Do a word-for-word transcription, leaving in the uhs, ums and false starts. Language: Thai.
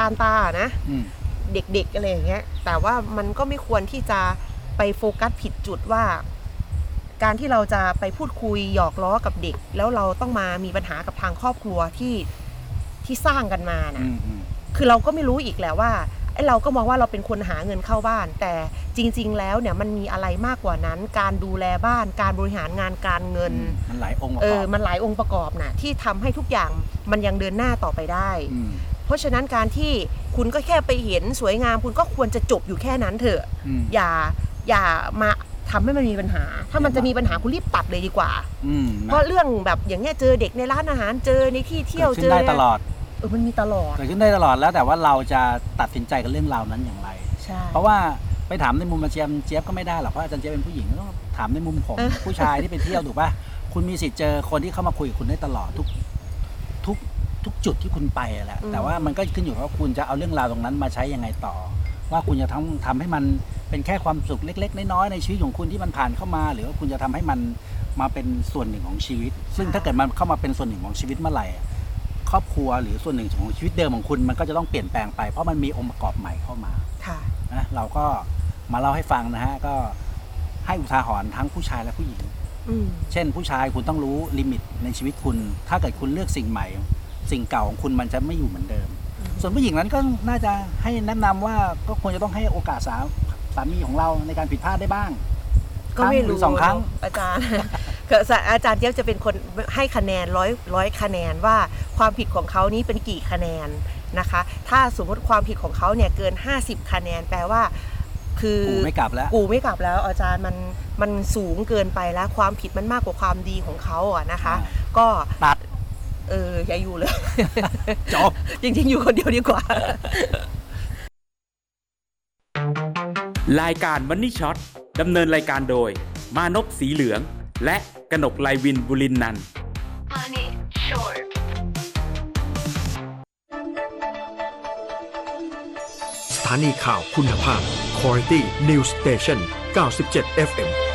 ตาตานะเด็กๆอะไรอย่างเงี้ยแต่ว่ามันก็ไม่ควรที่จะไปโฟกัสผิดจุดว่าการที่เราจะไปพูดคุยหยอกล้อกับเด็กแล้วเราต้องมามีปัญหากับทางครอบครัวที่ที่สร้างกันมานะคือเราก็ไม่รู้อีกแล้วว่าไอ้เราก็มองว่าเราเป็นคนหาเงินเข้าบ้านแต่จริงๆแล้วเนี่ยมันมีอะไรมากกว่านั้นการดูแลบ้านการบริหารงานการเงินมันหลายองค์ประกอบเออมันหลายองค์ประกอบนะที่ทำให้ทุกอย่างมันยังเดินหน้าต่อไปได้เพราะฉะนั้นการที่คุณก็แค่ไปเห็นสวยงามคุณก็ควรจะจบอยู่แค่นั้นเถอะอย่าอย่ามาทำให้มันมีปัญหาถ้ามันจะมีปัญหาคุณรีบตัดเลยดีกว่าเพราะเรื่องแบบอย่างเงี้ยเจอเด็กในร้านอาหารเจอในที่เที่ยวเจอได้ตลอดเออมันมีตลอดเกิดขึ้นได้ตลอดแล้วแต่ว่าเราจะตัดสินใจกับเรื่องราวนั้นอย่างไรใช่เพราะว่าไปถามในมุมอาจารย์เจี๊ยบก็ไม่ได้หรอกเพราะอาจารย์เจี๊ยบเป็นผู้หญิงต้องถามในมุมผมผู้ชายที่ไปเที่ยวถูกป่ะคุณมีสิทธิ์เจอคนที่เข้ามาคุยกับคุณได้ตลอดทุกทุกทุกจุดที่คุณไปแหละแต่ว่ามันก็ขึ้นอยู่กับว่าคุณจะเอาเรื่องราวตรงนั้นมาใช้ยังไงต่อว่าคุณจะทำทำให้มันเป็นแค่ความสุขเล็กๆน้อยๆในชีวิตของคุณที่มันผ่านเข้ามาหรือว่าคุณจะทำให้มันมาเป็นส่วนหนึ่งของชีวิตซึ่งถ้าเกิดมันเข้ามาเป็นส่วนหนึ่งของชีวิตเมื่อไหร่ครอบครัวหรือส่วนหนึ่งของชีวิตเดิมของคุณมันก็จะต้องเปลี่ยนแปลงไปเพราะมันมีองค์ประกอบใหม่เข้ามาค่ะนะเราก็มาเล่าให้ฟังนะฮะก็ให้อุทาหรณ์ทั้งผู้ชายและผู้หญิงเช่นผู้ชายคุณต้องรู้ลิมิตในชีวิตคุณถ้าเกิดคุณเลือกสิ่งใหม่สิ่งเก่าของคุณมันจะไม่อยู่เหมือนเดิมส่วนผู้หญิงนั้นก็น่าจะให้แนะนำว่าก็ควรจะต้องให้โอกาสสาสามีของเราในการผิดพลาดได้บ้างก็ไม่รู้สองครั้งอาจารย์อาจารย์เจี๊ยบจะเป็นคนให้คะแนนร้อยร้อยคะแนนว่าความผิดของเขานี้เป็นกี่คะแนนนะคะถ้าสมมติความผิดของเขาเนี่ยเกินห้าสิบคะแนนแปลว่าคือกูไม่กลับแล้วกูไม่กลับแล้วอาจารย์มันมันสูงเกินไปแล้วความผิดมันมากกว่าความดีของเขาอ่ะนะคะก็ตัดเอออย่าอยู่เลยจบจริงๆอยู่คนเดียวดีกว่ารายการมันนี่ช็อตดำเนินรายการโดยมานพสีเหลืองและกนกไลวินบุรินนันท์สถานีข่าวคุณภาพ Quality News Station เก้าสิบเจ็ด เอฟ เอ็ม